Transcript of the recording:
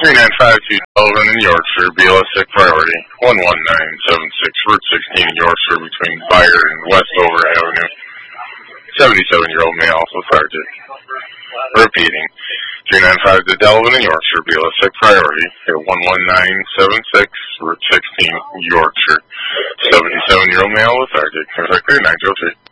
3952 Sullivan in Yorkshire, BLS sick priority, 11976, Route 16 in Yorkshire between Byard and Westover Avenue. 77-year-old male with sergeant. Repeating, 395 to Delavan in Yorkshire, BLS sick priority, 11976, Route 16, Yorkshire. 77-year-old male with sergeant. Contact 903.